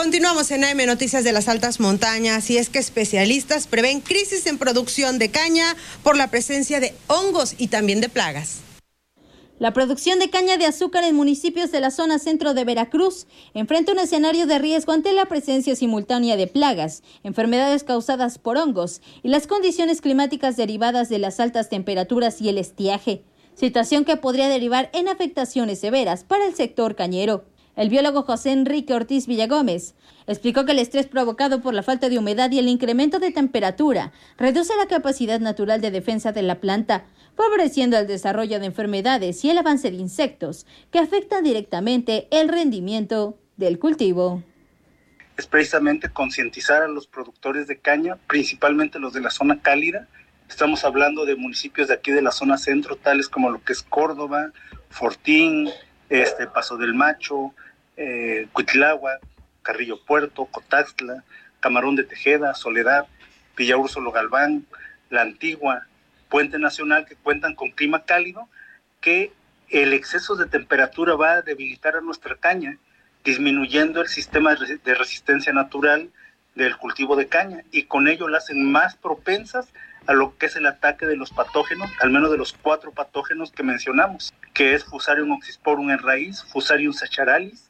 Continuamos en AM Noticias de las Altas Montañas, y es que especialistas prevén crisis en producción de caña por la presencia de hongos y también de plagas. La producción de caña de azúcar en municipios de la zona centro de Veracruz enfrenta un escenario de riesgo ante la presencia simultánea de plagas, enfermedades causadas por hongos y las condiciones climáticas derivadas de las altas temperaturas y el estiaje, situación que podría derivar en afectaciones severas para el sector cañero. El biólogo José Enrique Ortiz Villagómez explicó que el estrés provocado por la falta de humedad y el incremento de temperatura reduce la capacidad natural de defensa de la planta, favoreciendo el desarrollo de enfermedades y el avance de insectos que afectan directamente el rendimiento del cultivo. Es precisamente concientizar a los productores de caña, principalmente los de la zona cálida. Estamos hablando de municipios de aquí de la zona centro, tales como lo que es Córdoba, Fortín, Paso del Macho, Cuitláhuac, Carrillo Puerto, Cotaxtla, Camarón de Tejeda, Soledad, Villa Úrsula Galván, La Antigua, Puente Nacional, que cuentan con clima cálido, que el exceso de temperatura va a debilitar a nuestra caña, disminuyendo el sistema de resistencia natural del cultivo de caña, y con ello la hacen más propensas a lo que es el ataque de los patógenos, al menos de los 4 patógenos que mencionamos, que es Fusarium oxysporum en raíz, Fusarium sacharalis,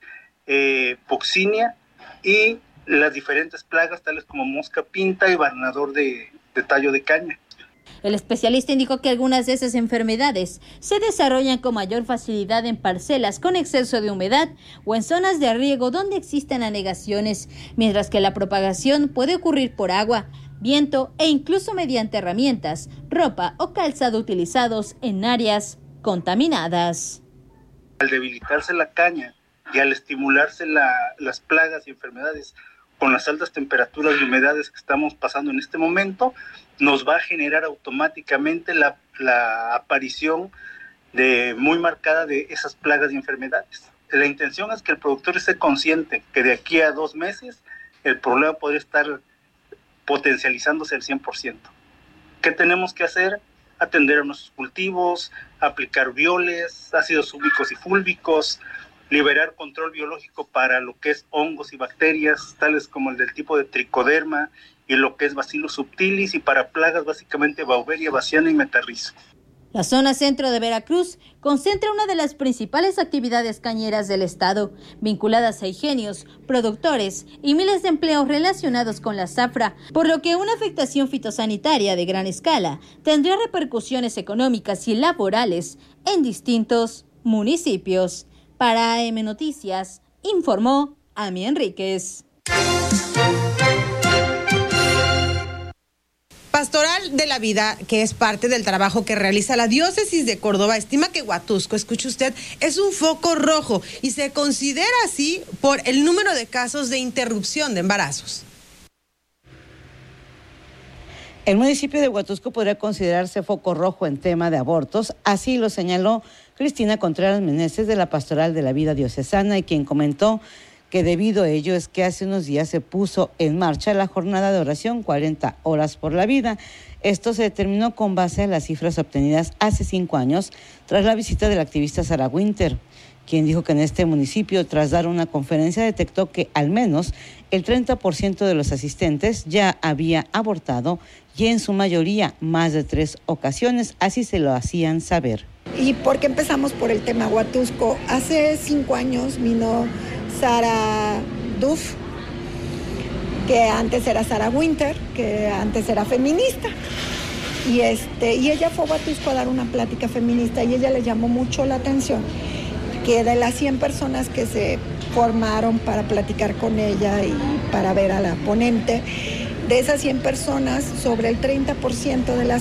Poxinia y las diferentes plagas tales como mosca pinta y barnador de tallo de caña. El especialista indicó que algunas de esas enfermedades se desarrollan con mayor facilidad en parcelas con exceso de humedad o en zonas de riego donde existen anegaciones, mientras que la propagación puede ocurrir por agua, viento e incluso mediante herramientas, ropa o calzado utilizados en áreas contaminadas. Al debilitarse la caña y al estimularse las plagas y enfermedades con las altas temperaturas y humedades que estamos pasando en este momento, nos va a generar automáticamente la aparición muy marcada de esas plagas y enfermedades. La intención es que el productor esté consciente que de aquí a 2 meses el problema podría estar potencializándose al 100%. ¿Qué tenemos que hacer? Atender a nuestros cultivos, aplicar bioles, ácidos fúlvicos y fúlvicos, liberar control biológico para lo que es hongos y bacterias, tales como el del tipo de tricoderma y lo que es Bacillus subtilis, y para plagas básicamente Beauveria, baciana y metarrizo. La zona centro de Veracruz concentra una de las principales actividades cañeras del estado, vinculadas a ingenios, productores y miles de empleos relacionados con la zafra, por lo que una afectación fitosanitaria de gran escala tendría repercusiones económicas y laborales en distintos municipios. Para AM Noticias, informó Ami Enríquez. Pastoral de la Vida, que es parte del trabajo que realiza la Diócesis de Córdoba, estima que Huatusco, escuche usted, es un foco rojo y se considera así por el número de casos de interrupción de embarazos. El municipio de Huatusco podría considerarse foco rojo en tema de abortos, así lo señaló Cristina Contreras Meneses de la Pastoral de la Vida Diocesana, y quien comentó que debido a ello es que hace unos días se puso en marcha la jornada de oración 40 horas por la vida. Esto se determinó con base a las cifras obtenidas hace 5 años tras la visita del activista Sarah Winter, quien dijo que en este municipio, tras dar una conferencia, detectó que al menos el 30% de los asistentes ya había abortado, y en su mayoría más de 3 ocasiones, así se lo hacían saber. ¿Y por qué empezamos por el tema Huatusco? Hace 5 años vino Sarah Duff, que antes era Sarah Winter, que antes era feminista. Y ella fue a Huatusco a dar una plática feminista, y ella le llamó mucho la atención que de las 100 personas que se formaron para platicar con ella y para ver a la ponente, de esas 100 personas, sobre el 30% de las